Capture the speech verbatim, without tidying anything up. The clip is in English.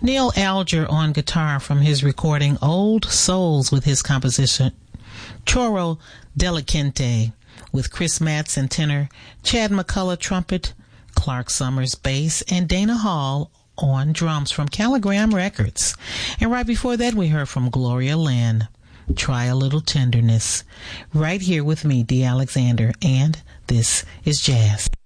Neil Alger on guitar from his recording Old Souls with his composition Choro Delicente, with Chris Matson tenor, Chad McCullough trumpet, Clark Summers bass, and Dana Hall on drums from Caligram Records. And right before that, we heard from Gloria Lynn, Try a Little Tenderness. Right here with me, Dee Alexander, and this is Jazz.